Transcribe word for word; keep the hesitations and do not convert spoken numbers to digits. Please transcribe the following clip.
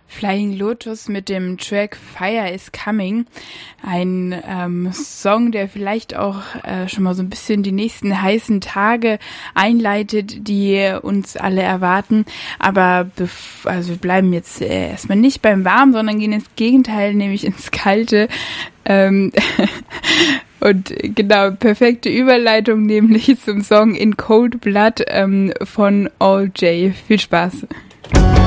Flying Lotus mit dem Track Fire is Coming. Ein ähm, Song, der vielleicht auch äh, schon mal so ein bisschen die nächsten heißen Tage einleitet, die uns alle erwarten. Aber bef- also wir bleiben jetzt äh, erstmal nicht beim Warmen, sondern gehen ins Gegenteil, nämlich ins Kalte. Ähm Und genau, perfekte Überleitung nämlich zum Song In Cold Blood ähm, von All J. Viel Spaß.